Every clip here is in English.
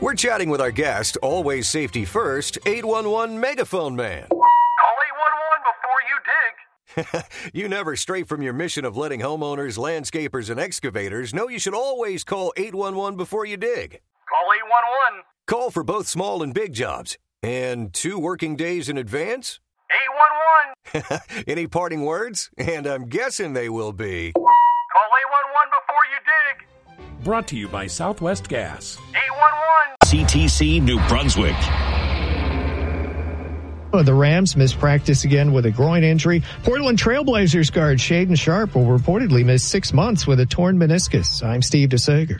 We're chatting with our guest, always safety first, 811 Megaphone Man. Call 811 before you dig. You never stray from your mission of letting homeowners, landscapers, and excavators know you should always call 811 before you dig. Call 811. Call for both small and big jobs. And 2 working days in advance? 811. Any parting words? And I'm guessing they will be... Call 811 before you dig. Brought to you by Southwest Gas. 811. CTC New Brunswick. The Rams missed practice again with a groin injury. Portland Trailblazers guard Shaden Sharp will reportedly miss 6 months with a torn meniscus. I'm Steve DeSager.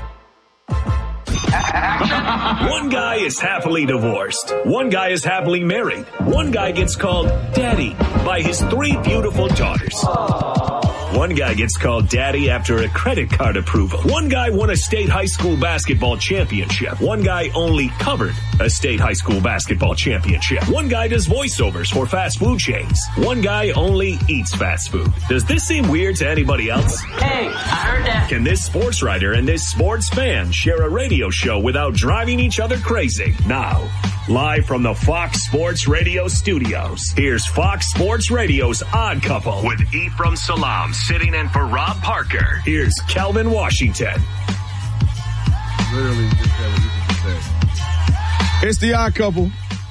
One guy is happily divorced. One guy is happily married. One guy gets called Daddy by his 3 beautiful daughters. One guy gets called Daddy after a credit card approval. One guy won a state high school basketball championship. One guy only covered a state high school basketball championship. One guy does voiceovers for fast food chains. One guy only eats fast food. Does this seem weird to anybody else? Hey, I heard that. Can this sports writer and this sports fan share a radio show without driving each other crazy? Now, live from the Fox Sports Radio studios, here's Fox Sports Radio's Odd Couple with Ephraim Salam sitting in for Rob Parker. Here's Kelvin Washington. Literally just said what you just said. It's the Odd Couple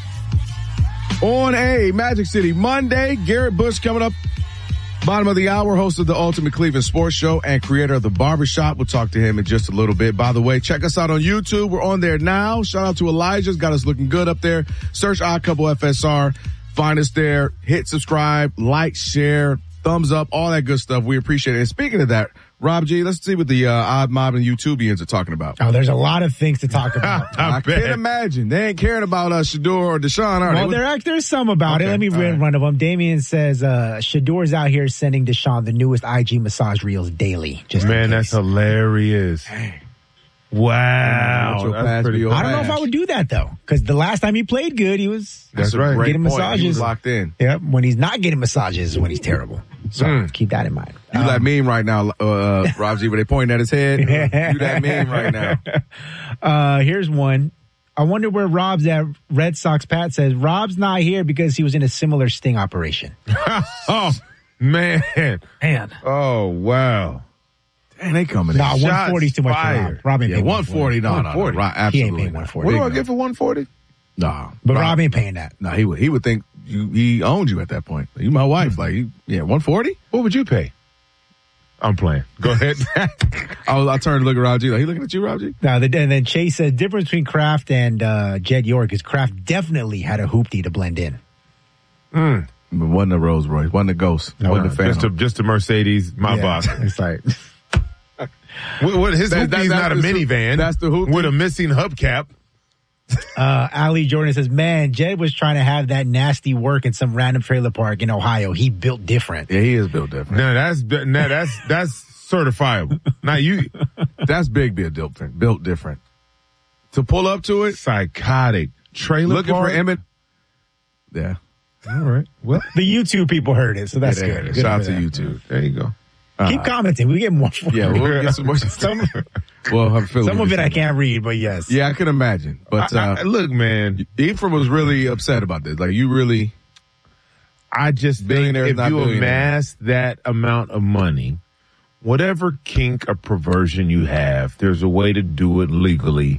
on a Magic City Monday. Garrett Bush coming up. Bottom of the hour, host of the Ultimate Cleveland Sports Show and creator of The Barbershop. We'll talk to him in just a little bit. By the way, check us out on YouTube. We're on there now. Shout out to Elijah's. Got us looking good up there. Search Odd Couple FSR. Find us there. Hit subscribe, like, share, thumbs up, all that good stuff. We appreciate it. And speaking of that, Rob G, let's see what the Odd Mob and YouTubians are talking about. Oh, there's a lot of things to talk about. I can't imagine. They ain't caring about Shador or Deshaun, are they? Well, there's some about it. Let me read one of them. Damien says, Shador's out here sending Deshaun the newest IG massage reels daily. Man, that's hilarious. Wow. That's pretty I don't know if I would do that, though, because the last time he played good, he was getting massages. He was locked in. Yep. When he's not getting massages is when he's terrible. So keep that in mind. You that meme right now, Rob G, where they pointing at his head. You that meme right now. Here's one. I wonder where Rob's at. Red Sox Pat says, Rob's not here because he was in a similar sting operation. Oh, man. Oh, wow. Dang, they coming in. Nah, 140 is too much for Rob. Rob ain't paying 140. No, Rob, absolutely. He ain't paying 140. What do I get for 140? Nah. But Rob ain't paying that. Nah, he would think he owned you at that point. You my wife. Like, 140? What would you pay? I'm playing. Go ahead. I turned to look at Rob G. Like, he looking at you, Rob G? No, and then Chase says, difference between Kraft and Jed York is Kraft definitely had a hoopty to blend in. But wasn't a Rolls Royce, wasn't a Ghost, wasn't a Phantom. Just a Mercedes, my boss. It's like... His hoopty's not a minivan. That's the hoopty. With a missing hubcap. Ali Jordan says, man, Jed was trying to have that nasty work in some random trailer park in Ohio. He built different. Yeah, he is built different. No, that's certifiable. Now that's big built different. To pull up to it, psychotic trailer looking park. for Emmett. Yeah. All right. Well, the YouTube people heard it, so that's good. Shout out to YouTube. There you go. Keep commenting. We get more. Yeah, we'll get some more. Some of it I can't read, but yes. Yeah, I can imagine. But look, man, Ephraim was really upset about this. Like, you really. I just think if you amass that amount of money, whatever kink or perversion you have, there's a way to do it legally,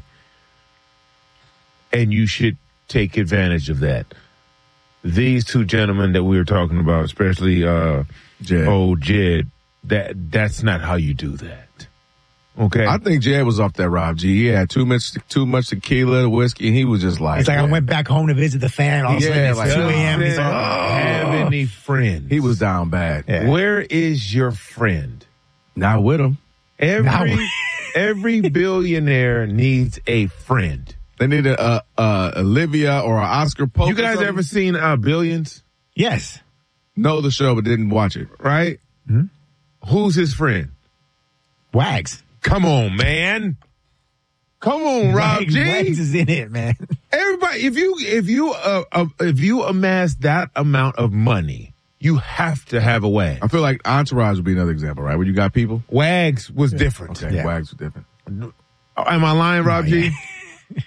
and you should take advantage of that. These 2 gentlemen that we were talking about, especially Jed. That's not how you do that. Okay. I think Jed was off that, Rob G. He had too much tequila, whiskey, and he was just like. It's like I went back home to visit the fan. All of a sudden it's 2 a.m. He's like, have any friends? He was down bad. Yeah. Where is your friend? Not with him. Every billionaire needs a friend. They need a Olivia or an Oscar Pope. You guys ever seen Billions? Yes. Know the show, but didn't watch it. Right? Hmm? Who's his friend? Wags. Come on, man. Come on, Rob G. Wags is in it, man. Everybody, if you amass that amount of money, you have to have a Wags. I feel like Entourage would be another example, right? Where you got people. Wags was different. Okay, Wags was different. Am I lying, Rob G?